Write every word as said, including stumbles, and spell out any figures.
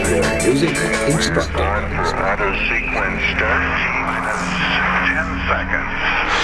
your music instructor. Auto sequence start. T minus ten seconds.